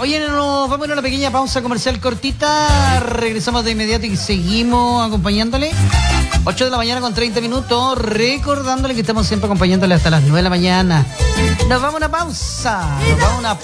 Oye, nos vamos a una pequeña pausa comercial cortita. Regresamos de inmediato y seguimos acompañándole. 8 de la mañana con 30 minutos. Recordándole que estamos siempre acompañándole hasta las 9 de la mañana. Nos vamos a una pausa. Nos vamos a una